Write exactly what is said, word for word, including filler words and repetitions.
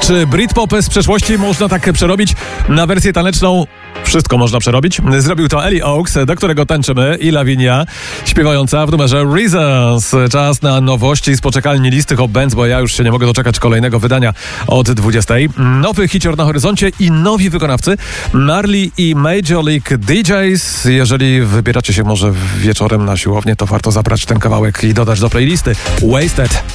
Czy Britpop z przeszłości można tak przerobić na wersję taneczną? Wszystko można przerobić. Zrobił to Ellie Oaks, do którego tańczymy, i Lavinia, śpiewająca w numerze Reasons. Czas na nowości z poczekalni listy Hot Bands, bo ja już się nie mogę doczekać kolejnego wydania od dwudziestej. Nowy hicior na horyzoncie i nowi wykonawcy, Marley i Major League D Js. Jeżeli wybieracie się może wieczorem na siłownię, to warto zabrać ten kawałek i dodać do playlisty. Wasted.